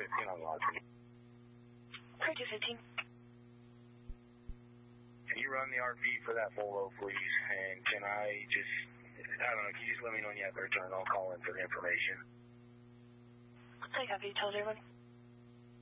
3215 on the RV. 3215. Can you run the RV for that Volvo, please? And can I don't know, can you just let me know when you have to return? I'll call in for the information. I have you told everyone.